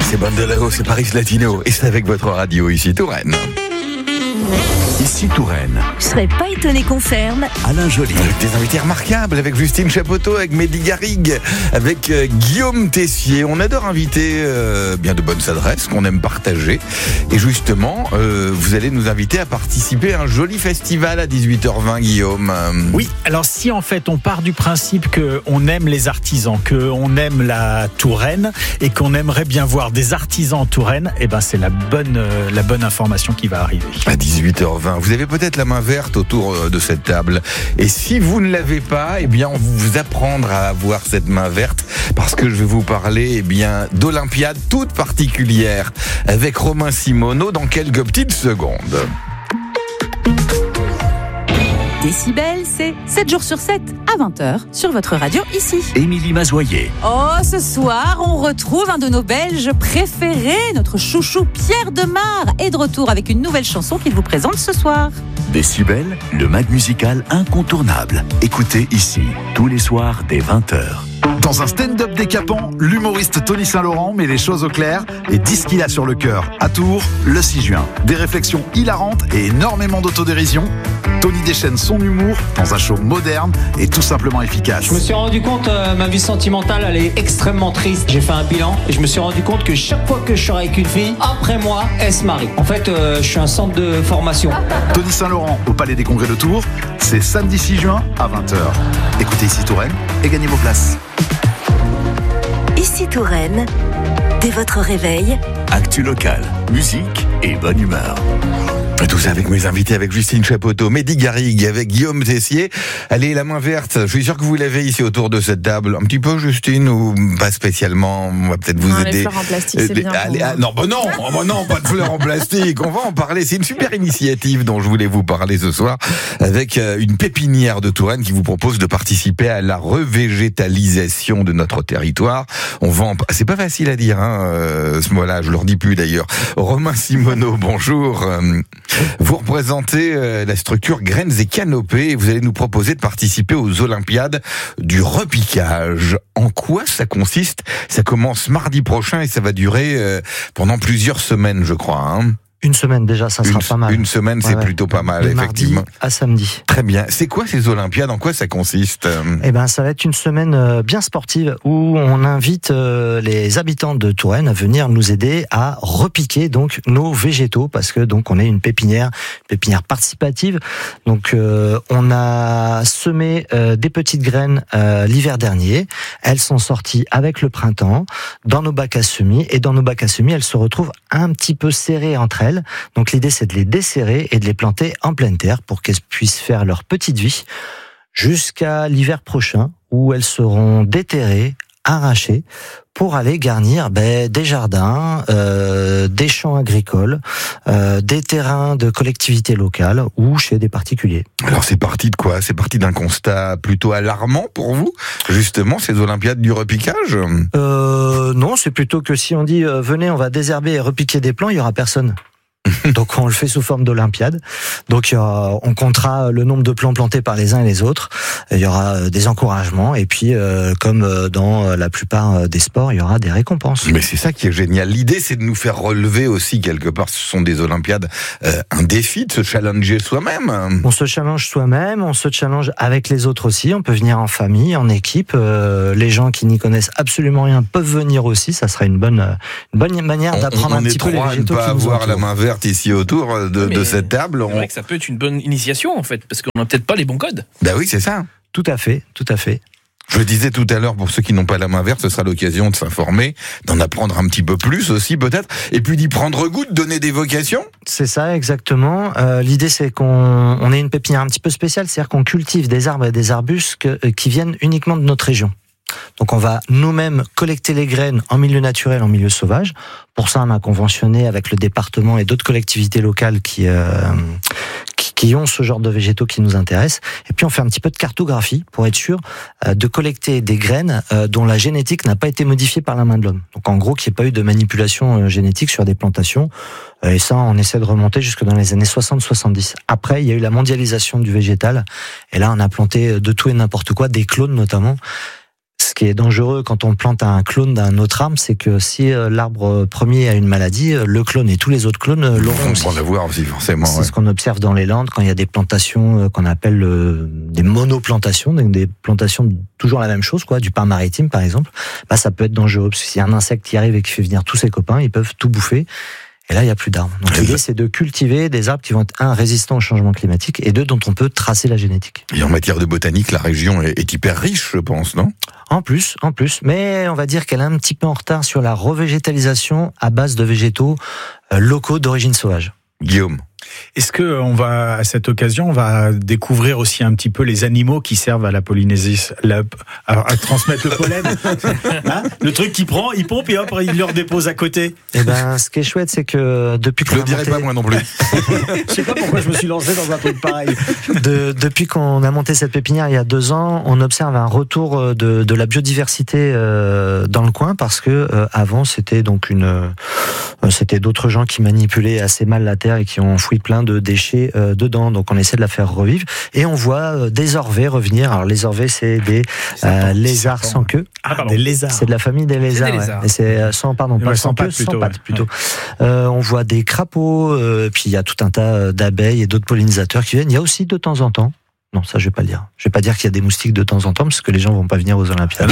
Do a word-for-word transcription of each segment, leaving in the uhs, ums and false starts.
c'est Bandolero, c'est Paris Latino, et c'est avec votre radio ici Touraine. Ici Touraine. Je serais pas étonné qu'on ferme. Alain Joly. Avec des invités remarquables, avec Justine Chapoteau, avec Mehdi Garrigue, avec euh, Guillaume Tessier. On adore inviter euh, bien de bonnes adresses qu'on aime partager. Et justement, euh, vous allez nous inviter à participer à un joli festival à dix-huit heures vingt, Guillaume. Oui, alors si en fait on part du principe qu'on aime les artisans, qu'on aime la Touraine et qu'on aimerait bien voir des artisans en Touraine, eh ben c'est la bonne, euh, la bonne information qui va arriver. À dix-huit heures vingt, vous avez peut-être la main verte autour de cette table. Et si vous ne l'avez pas, eh bien, on va vous apprendre à avoir cette main verte parce que je vais vous parler, eh bien, d'Olympiade toute particulière avec Romain Simoneau dans quelques petites secondes. Décibel, c'est sept jours sur sept à vingt heures sur votre radio ici. Émilie Mazoyer. Oh, ce soir, on retrouve un de nos Belges préférés, notre chouchou Pierre Demar, est de retour avec une nouvelle chanson qu'il vous présente ce soir. Décibel, le mag musical incontournable. Écoutez ici, tous les soirs dès vingt heures. Dans un stand-up décapant, l'humoriste Tony Saint-Laurent met les choses au clair et dit ce qu'il a sur le cœur. À Tours, le six juin. Des réflexions hilarantes et énormément d'autodérision. Tony déchaîne son humour dans un show moderne et tout simplement efficace. Je me suis rendu compte, euh, ma vie sentimentale, elle est extrêmement triste. J'ai fait un bilan et je me suis rendu compte que chaque fois que je sors avec une fille, après moi, elle se marie. En fait, euh, je suis un centre de formation. Tony Saint-Laurent au Palais des Congrès de Tours, c'est samedi six juin à vingt heures. Écoutez ici Touraine et gagnez vos places. Ici Touraine, dès votre réveil. Actu local, musique et bonne humeur. Et tout ça avec mes invités, avec Justine Chapoteau, Mehdi Garrigue, avec Guillaume Tessier. Allez, la main verte, je suis sûr que vous l'avez ici autour de cette table. Un petit peu, Justine, ou pas spécialement? On va peut-être vous non, aider. Les fleurs en plastique, c'est bien. Allez, ah, non, bah non, oh, bah non, pas de fleurs en plastique. On va en parler. C'est une super initiative dont je voulais vous parler ce soir, avec une pépinière de Touraine qui vous propose de participer à la revégétalisation de notre territoire. On va en... C'est pas facile à dire, hein, euh, ce mot-là, je le redis plus d'ailleurs. Romain Simoneau, bonjour. Vous représentez euh, la structure Graines et Canopées et vous allez nous proposer de participer aux Olympiades du repiquage. En quoi ça consiste? Ça commence mardi prochain et ça va durer euh, pendant plusieurs semaines, je crois. Hein. Une semaine déjà, ça sera une, pas mal. Une semaine, c'est ouais, plutôt ouais. pas mal, de effectivement. Mardi à samedi. Très bien. C'est quoi ces Olympiades? En quoi ça consiste? Eh ben, ça va être une semaine bien sportive où on invite les habitants de Touraine à venir nous aider à repiquer donc nos végétaux parce que donc on est une pépinière, pépinière participative. Donc euh, on a semé euh, des petites graines euh, l'hiver dernier. Elles sont sorties avec le printemps dans nos bacs à semis et dans nos bacs à semis, elles se retrouvent un petit peu serrées entre elles. Donc l'idée c'est de les desserrer et de les planter en pleine terre pour qu'elles puissent faire leur petite vie jusqu'à l'hiver prochain où elles seront déterrées, arrachées pour aller garnir ben, des jardins, euh, des champs agricoles, euh, des terrains de collectivités locales ou chez des particuliers. Alors c'est parti de quoi? C'est parti d'un constat plutôt alarmant pour vous, justement, ces Olympiades du repiquage? euh, Non, c'est plutôt que si on dit euh, venez, on va désherber et repiquer des plants, il y aura personne. Donc on le fait sous forme d'Olympiade. Donc il y aura, on comptera le nombre de plants plantés par les uns et les autres. Il y aura des encouragements et puis euh, comme dans la plupart des sports, il y aura des récompenses. Mais c'est ça qui est génial. L'idée c'est de nous faire relever aussi quelque part. Ce sont des Olympiades, euh, un défi de se challenger soi-même. On se challenge soi-même, on se challenge avec les autres aussi. On peut venir en famille, en équipe. Euh, les gens qui n'y connaissent absolument rien peuvent venir aussi. Ça sera une bonne, une bonne manière d'apprendre on, on un petit peu les végétaux qui nous entourent. On est trois à ne pas avoir la main verte ici autour de, de cette table. C'est vrai que ça peut être une bonne initiation en fait, parce qu'on n'a peut-être pas les bons codes. Ben oui, c'est ça. Tout à fait, tout à fait. Je le disais tout à l'heure, pour ceux qui n'ont pas la main verte, ce sera l'occasion de s'informer, d'en apprendre un petit peu plus aussi peut-être, et puis d'y prendre goût, de donner des vocations. C'est ça, exactement. Euh, l'idée, c'est qu'on on ait une pépinière un petit peu spéciale, c'est-à-dire qu'on cultive des arbres et des arbustes que, qui viennent uniquement de notre région. Donc on va nous-mêmes collecter les graines en milieu naturel, en milieu sauvage. Pour ça, on a conventionné avec le département et d'autres collectivités locales qui, euh, qui, qui ont ce genre de végétaux qui nous intéressent. Et puis on fait un petit peu de cartographie pour être sûr euh, de collecter des graines euh, dont la génétique n'a pas été modifiée par la main de l'homme. Donc en gros, qu'il n'y ait pas eu de manipulation euh, génétique sur des plantations. Euh, et ça, on essaie de remonter jusque dans les années soixante soixante-dix. Après, il y a eu la mondialisation du végétal. Et là, on a planté de tout et n'importe quoi, des clones notamment. Ce qui qui est dangereux quand on plante un clone d'un autre arbre, c'est que si euh, l'arbre premier a une maladie, euh, le clone et tous les autres clones euh, l'auront aussi. On va l'avoir aussi, forcément. C'est ouais. ce qu'on observe dans les Landes quand il y a des plantations euh, qu'on appelle euh, des monoplantations, donc des plantations de toujours la même chose, quoi, du pain maritime par exemple. Bah, ça peut être dangereux parce que s'il y a un insecte qui arrive et qui fait venir tous ses copains, ils peuvent tout bouffer. Et là, il n'y a plus d'arbres. Donc l'idée, c'est de cultiver des arbres qui vont être, un, résistants au changement climatique, et deux, dont on peut tracer la génétique. Et en matière de botanique, la région est, est hyper riche, je pense, non ? En plus, en plus. Mais on va dire qu'elle est un petit peu en retard sur la revégétalisation à base de végétaux euh, locaux d'origine sauvage. Guillaume. Est-ce que on va, à cette occasion, on va découvrir aussi un petit peu les animaux qui servent à la pollinisation, la, à, à transmettre le pollen, hein, le truc qui prend, il pompe et hop, il le redépose à côté. Eh ben, ce qui est chouette, c'est que depuis qu'on je le a dirai monté... pas moi non plus. Je sais pas pourquoi je me suis lancé dans un truc pareil. De, depuis qu'on a monté cette pépinière il y a deux ans, on observe un retour de, de la biodiversité euh, dans le coin parce que euh, avant c'était donc une, euh, c'était d'autres gens qui manipulaient assez mal la terre et qui ont enfoui plein de déchets euh, dedans. Donc on essaie de la faire revivre et on voit euh, des orvets revenir. Alors les orvets, c'est des euh, lézards sans queue. Ah, des lézards. C'est de la famille des lézards. des ouais. lézards. Et c'est euh, sans pardon, pas Ouais, sans, sans queue, pattes plutôt, sans pattes ouais. plutôt. Ouais. Euh, on voit des crapauds. Euh, puis il y a tout un tas d'abeilles et d'autres pollinisateurs qui viennent. Il y a aussi de temps en temps. Non, ça je vais pas le dire. Je vais pas dire qu'il y a des moustiques de temps en temps parce que les gens vont pas venir aux Olympiades.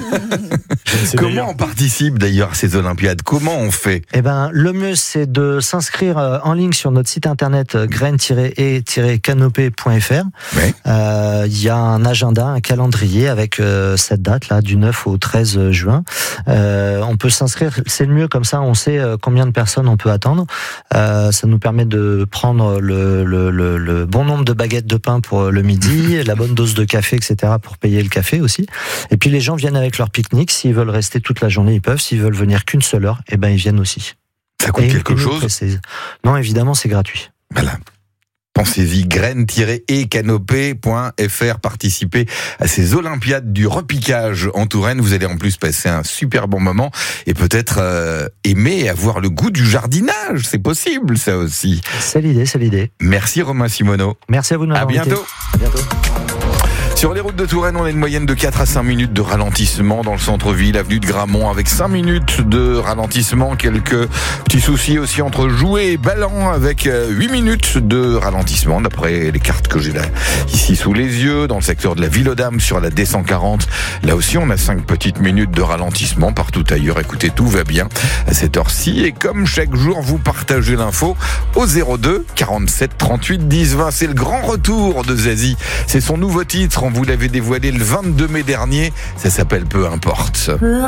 Comment on participe d'ailleurs à ces Olympiades ? Comment on fait ? Eh ben, le mieux c'est de s'inscrire en ligne sur notre site internet graine tiret canopée point f r. Ouais. Euh, il y a un agenda, un calendrier avec euh, cette date là du neuf au treize juin. Euh, on peut s'inscrire, c'est le mieux comme ça, on sait combien de personnes on peut attendre. Euh, ça nous permet de prendre le, le, le, le bon nombre de baguettes de pain pour le midi, la bonne dose de café, et cetera pour payer le café aussi. Et puis les gens viennent avec leur pique-nique. S'ils veulent rester toute la journée, ils peuvent. S'ils veulent venir qu'une seule heure, eh ben ils viennent aussi. Ça coûte Et quelque une chose ? précise. Non, évidemment, c'est gratuit. Voilà. Pensez-y, graine tiret canopée point f r, participez à ces Olympiades du repiquage en Touraine. Vous allez en plus passer un super bon moment et peut-être euh, aimer et avoir le goût du jardinage. C'est possible, ça aussi. C'est l'idée, c'est l'idée. Merci Romain Simoneau. Merci à vous de À m'avoir invité. bientôt. À bientôt. Sur les routes de Touraine, on a une moyenne de quatre à cinq minutes de ralentissement dans le centre-ville, avenue de Gramont, avec cinq minutes de ralentissement. Quelques petits soucis aussi entre Joué et Ballan, avec huit minutes de ralentissement, d'après les cartes que j'ai là, ici sous les yeux. Dans le secteur de la Ville aux Dames, sur la D cent quarante, là aussi on a cinq petites minutes de ralentissement. Partout ailleurs, écoutez, tout va bien à cette heure-ci. Et comme chaque jour, vous partagez l'info au zéro deux quarante-sept trente-huit dix vingt. C'est le grand retour de Zazie. C'est son nouveau titre. On vous l'avait dévoilé le vingt-deux mai dernier. Ça s'appelle Peu importe.